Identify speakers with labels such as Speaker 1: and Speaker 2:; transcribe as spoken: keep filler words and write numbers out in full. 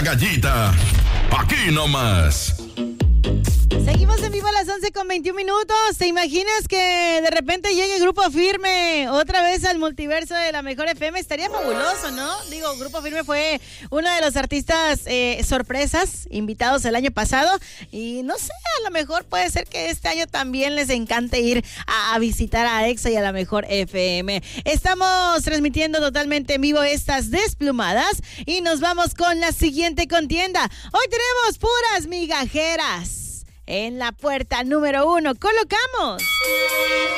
Speaker 1: Gallita. Aquí nomás.
Speaker 2: Seguimos en vivo a las once con veintiún minutos. ¿Te imaginas que de repente llegue Grupo Firme otra vez al multiverso de la Mejor F M? Estaría fabuloso, ¿no? Digo, Grupo Firme fue uno de los artistas eh, sorpresas invitados el año pasado. Y no sé, a lo mejor puede ser que este año también les encante ir a, a visitar a Exa y a la Mejor F M. Estamos transmitiendo totalmente en vivo estas desplumadas y nos vamos con la siguiente contienda. Hoy tenemos puras migajeras. En la puerta número uno colocamos